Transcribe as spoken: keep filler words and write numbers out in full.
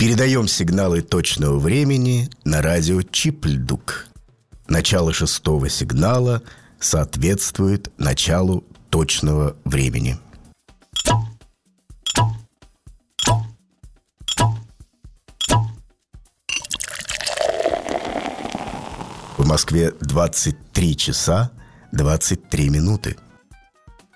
Передаем сигналы точного времени на радио Чипльдук. Начало шестого сигнала соответствует началу точного времени. В Москве двадцать три часа двадцать три минуты.